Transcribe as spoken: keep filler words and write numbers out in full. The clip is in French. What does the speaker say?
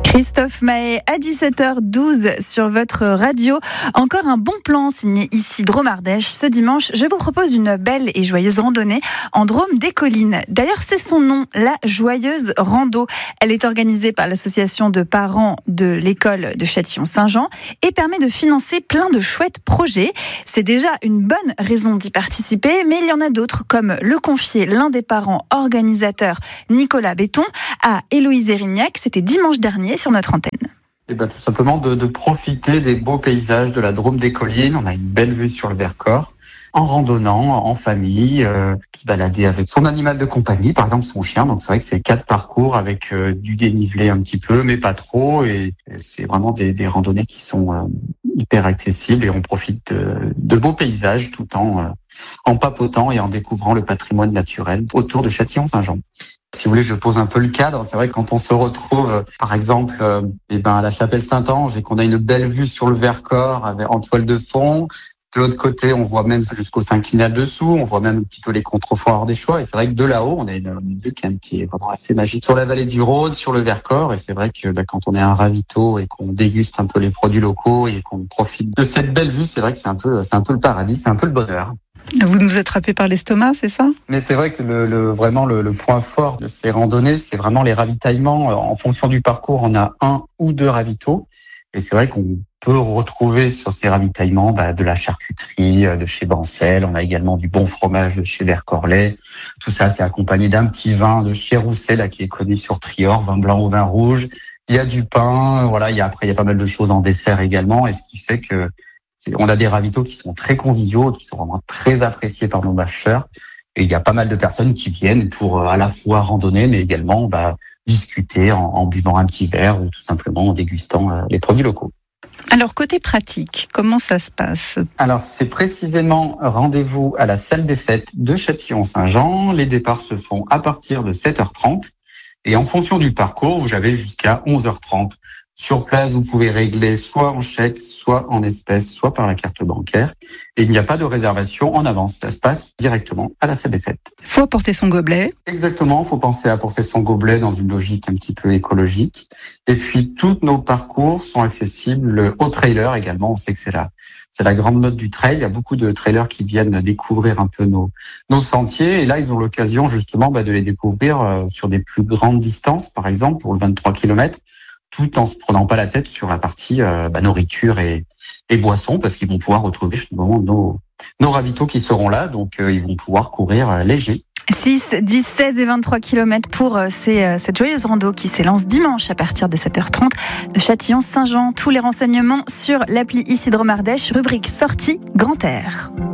Christophe Mahé à dix-sept heures douze sur votre radio. Encore un bon plan signé ici Drôme-Ardèche. Ce dimanche, je vous propose une belle et joyeuse randonnée en Drôme des Collines. D'ailleurs, c'est son nom, la Joyeuse Rando. Elle est organisée par l'association de parents de l'école de Châtillon-Saint-Jean et permet de financer plein de chouettes projets. C'est déjà une bonne raison d'y participer, mais il y en a d'autres, comme le confier l'un des parents organisateurs, Nicolas Béton, à Héloïse Erignac. C'était dimanche dernier sur notre antenne. Et ben, tout simplement de, de profiter des beaux paysages de la Drôme des Collines. On a une belle vue sur le Vercors, en randonnant, en famille, euh, qui balader avec son animal de compagnie, par exemple son chien. Donc c'est vrai que c'est quatre parcours avec euh, du dénivelé un petit peu, mais pas trop. Et, et c'est vraiment des, des randonnées qui sont euh, hyper accessibles et on profite de, de beaux paysages tout en, euh, en papotant et en découvrant le patrimoine naturel autour de Châtillon-Saint-Jean. Si vous voulez, je pose un peu le cadre. C'est vrai que quand on se retrouve, par exemple, euh, eh ben, à la chapelle Saint-Ange et qu'on a une belle vue sur le Vercors avec, en toile de fond, de l'autre côté, on voit même jusqu'au Saint-Quinal dessous, on voit même un petit peu les contreforts ardéchois. Et c'est vrai que de là-haut, on a une, une vue quand même qui est vraiment assez magique sur la vallée du Rhône, sur le Vercors. Et c'est vrai que bah, quand on est à un ravito et qu'on déguste un peu les produits locaux et qu'on profite de cette belle vue, c'est vrai que c'est un peu, c'est un peu le paradis, c'est un peu le bonheur. Vous nous attrapez par l'estomac, c'est ça ? Mais c'est vrai que le, le vraiment le, le point fort de ces randonnées, c'est vraiment les ravitaillements. En fonction du parcours, on a un ou deux ravitaux. Et c'est vrai qu'on peut retrouver sur ces ravitaillements bah, de la charcuterie de chez Bancel. On a également du bon fromage de chez Vercorlet. Tout ça, c'est accompagné d'un petit vin de chez Rousset, là, qui est connu sur Trior, vin blanc ou vin rouge. Il y a du pain, voilà. Il y a après, il y a pas mal de choses en dessert également. Et ce qui fait que on a des ravitaux qui sont très conviviaux, qui sont vraiment très appréciés par nos marcheurs. Et il y a pas mal de personnes qui viennent pour à la fois randonner, mais également bah, discuter en, en buvant un petit verre ou tout simplement en dégustant euh, les produits locaux. Alors, côté pratique, comment ça se passe ? Alors, c'est précisément rendez-vous à la salle des fêtes de Châtillon-Saint-Jean. Les départs se font à partir de sept heures trente. Et en fonction du parcours, vous avez jusqu'à onze heures trente. Sur place, vous pouvez régler soit en chèque, soit en espèces, soit par la carte bancaire. Et il n'y a pas de réservation en avance. Ça se passe directement à la salle des fêtes. Faut apporter son gobelet. Exactement. Il faut penser à apporter son gobelet dans une logique un petit peu écologique. Et puis, tous nos parcours sont accessibles au trailer également. On sait que c'est la, c'est la grande mode du trail. Il y a beaucoup de trailers qui viennent découvrir un peu nos, nos sentiers. Et là, ils ont l'occasion justement bah, de les découvrir euh, sur des plus grandes distances, par exemple, pour le vingt-trois kilomètres. Tout en se prenant pas la tête sur la partie euh, bah, nourriture et, et boissons, parce qu'ils vont pouvoir retrouver justement nos, nos ravitaux qui seront là, donc euh, ils vont pouvoir courir euh, léger. six, dix, seize et vingt-trois kilomètres pour euh, ces, euh, cette joyeuse rando qui s'élance dimanche à partir de sept heures trente de Châtillon-Saint-Jean. Tous les renseignements sur l'appli ici Drôme-Ardèche, rubrique sortie Grand Air.